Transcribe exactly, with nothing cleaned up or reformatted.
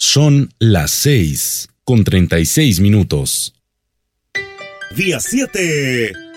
Son las seis con treinta y seis minutos. Día siete.